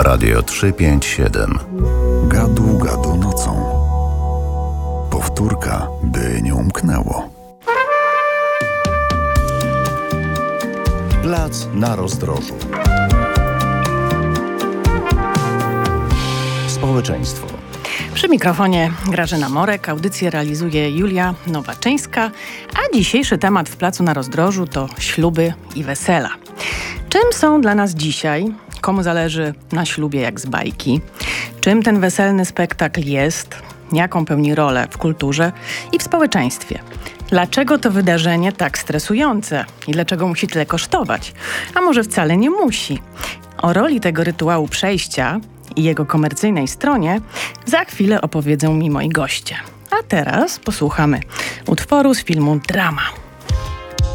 Radio 357. Gadu, gadu nocą. Powtórka, by nie umknęło. Plac na rozdrożu. Społeczeństwo. Przy mikrofonie Grażyna Morek, audycję realizuje Julia Nowaczyńska, a dzisiejszy temat w Placu na Rozdrożu to śluby i wesela. Czym są dla nas dzisiaj? Komu zależy na ślubie jak z bajki? Czym ten weselny spektakl jest? Jaką pełni rolę w kulturze i w społeczeństwie? Dlaczego to wydarzenie tak stresujące? I dlaczego musi tyle kosztować? A może wcale nie musi? O roli tego rytuału przejścia i jego komercyjnej stronie za chwilę opowiedzą mi moi goście. A teraz posłuchamy utworu z filmu Drama.